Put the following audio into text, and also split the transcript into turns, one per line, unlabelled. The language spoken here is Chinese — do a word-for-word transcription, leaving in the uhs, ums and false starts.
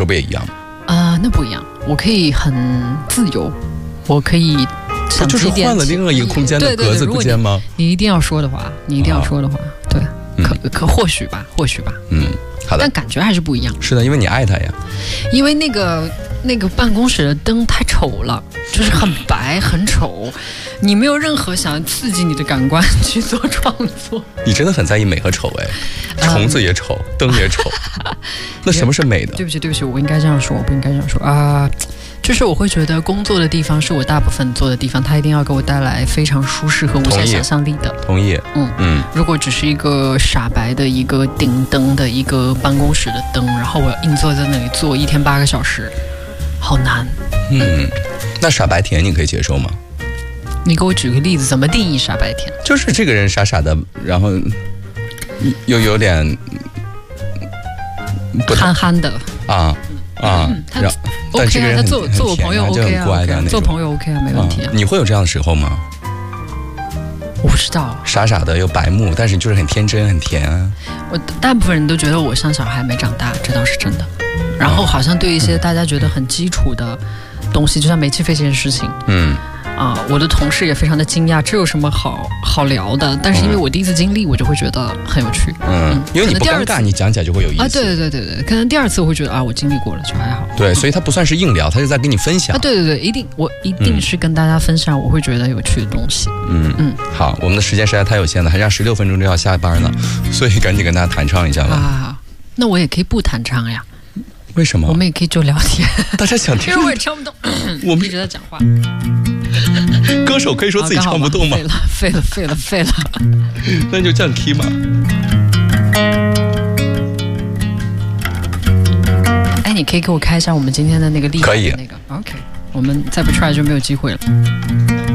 说不也一样吗？
啊、呃，那不一样，我可以很自由，我可以想
就是换了另外一个空间的格子空间吗？
你, 你一定要说的话，你一定要说的话，啊、对，可、嗯、可或许吧，或许吧，
嗯，好的，
但感觉还是不一样。
是的，因为你爱他呀。
因为那个那个办公室的灯太丑了，就是很白很丑，你没有任何想刺激你的感官去做创作。
你真的很在意美和丑哎，虫子也丑，嗯、灯也丑，那什么是美的？
对不起对不起，我应该这样说，我不应该这样说啊。就是我会觉得工作的地方是我大部分做的地方，它一定要给我带来非常舒适和无限想象力的。
同意。
嗯嗯。如果只是一个傻白的一个顶灯的一个办公室的灯，然后我要硬坐在那里坐一天八个小时，好难。
嗯，那傻白甜你可以接受吗？
你给我举个例子，怎么定义傻白甜？
就是这个人傻傻的，然后又有点
憨憨的
啊。啊，
嗯、他 OK 啊，他做做我朋友 OK 啊，
OK 啊，
做朋友 OK 啊，没问题啊。
你会有这样的时候吗？
我不知道，
傻傻的又白目，但是就是很天真很甜啊。
我大部分人都觉得我像小孩没长大，这倒是真的。然后好像对一些大家觉得很基础的东西，就像煤气费这件事情，嗯。啊，我的同事也非常的惊讶，这有什么好好聊的？但是因为我第一次经历，我就会觉得很有趣。
嗯，嗯因为你不尴尬，你讲起来就会有意思
啊。对对对对，可能第二次我会觉得啊，我经历过了，就还好。
对，所以它不算是硬聊，它是在跟你分享。
啊，对对对，一定我一定是跟大家分享我会觉得有趣的东西。
嗯嗯，好，我们的时间实在太有限了，还差十六分钟就要下班了，所以赶紧跟大家弹唱一下吧。
啊，那我也可以不弹唱呀。
为什么？
我们也可以就聊天。
大家想听？
因为我也唱不动，
我们
一直在讲话。
歌手可以说自己唱不动吗？
废了，废了，废了，废了。
那你就降 key 嘛。
哎，你可以给我开一下我们今天的那个厉害的那个。OK， 我们再不 try 就没有机会了。